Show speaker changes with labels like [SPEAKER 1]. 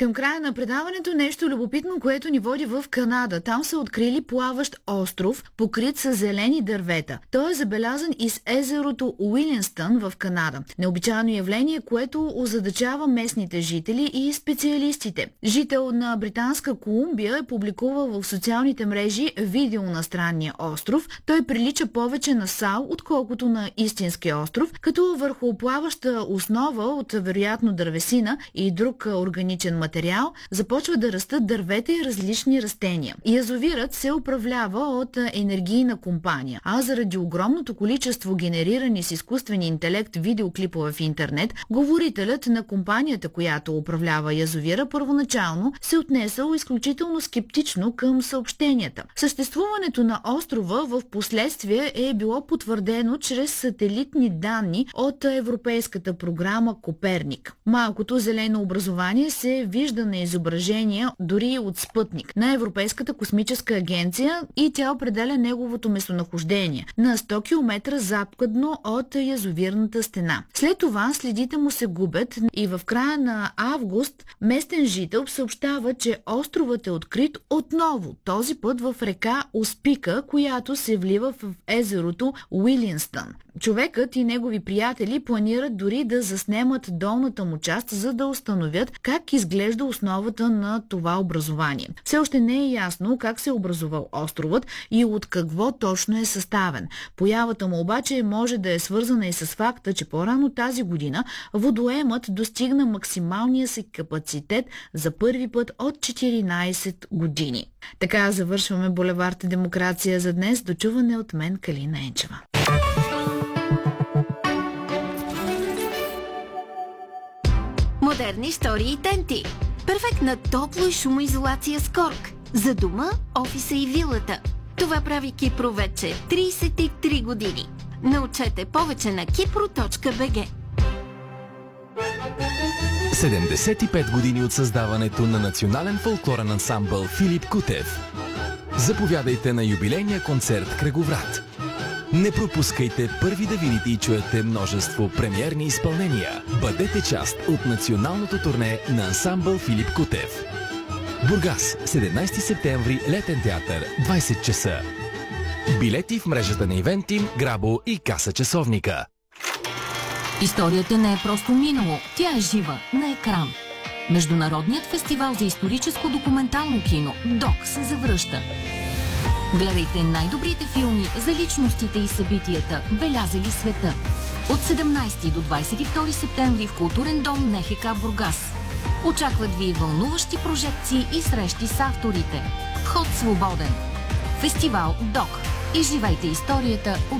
[SPEAKER 1] Към края на предаването нещо любопитно, което ни води в Канада. Там са открили плаващ остров, покрит с зелени дървета. Той е забелязан из езерото Уилинстън в Канада. Необичайно явление, което озадачава местните жители и специалистите. Жител на Британска Колумбия е публикувал в социалните мрежи видео на странния остров. Той прилича повече на сал, отколкото на истински остров, като върху плаваща основа от вероятно дървесина и друг органичен материал започва да растат дървета и различни растения. Язовирът се управлява от енергийна компания, а заради огромното количество генерирани с изкуствен интелект видеоклипове в интернет, говорителят на компанията, която управлява язовира, първоначално се отнесъл изключително скептично към съобщенията. Съществуването на острова в последствие е било потвърдено чрез сателитни данни от европейската програма Коперник. Малкото зелено образование се вижда на изображения дори от спътник на Европейската космическа агенция и тя определя неговото местонахождение на 100 км западно от язовирната стена. След това следите му се губят и в края на август местен жител съобщава, че островът е открит отново, този път в река Успика, която се влива в езерото Уилинстън. Човекът и негови приятели планират дори да заснемат долната му част, за да установят как изглежда основата на това образование. Все още не е ясно как се е образувал островът и от какво точно е съставен. Появата му обаче може да е свързана и с факта, че по-рано тази година водоемът достигна максималния си капацитет за първи път от 14 години. Така завършваме Булевард Демокрация за днес. Дочуване от мен, Калина Енчева.
[SPEAKER 2] Модерни истории и тенти. Перфектна топло и шумоизолация с корк. За дома, офиса и вилата. Това прави Кипро вече 33 години. Научете повече на kipro.bg.
[SPEAKER 3] 75 години от създаването на национален фолклорен ансамбъл Филип Кутев. Заповядайте на юбилейния концерт Кръговрат. Не пропускайте първи да видите и чуете множество премиерни изпълнения. Бъдете част от националното турне на ансамбъл Филип Кутев. Бургас, 17 септември, Летен театър, 20 часа. Билети в мрежата на Ивентим, Грабо и Каса часовника.
[SPEAKER 4] Историята не е просто минало, тя е жива, на екран. Международният фестивал за историческо документално кино ДОК се завръща. Гледайте най-добрите филми за личностите и събитията, белязали света. От 17 до 22 септември в културен дом НХК Бургас. Очакват ви вълнуващи прожекции и срещи с авторите. Вход свободен. Фестивал ДОК. Изживайте историята от